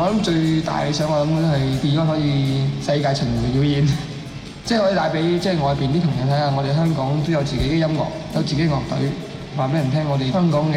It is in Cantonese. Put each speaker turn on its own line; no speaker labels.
諗最大理想我諗都係 Beyond 可以世界巡迴表演，即係可以帶俾即係外邊啲同學睇下，我哋香港都有自己嘅音樂，有自己嘅樂隊，話俾人聽我哋香港嘅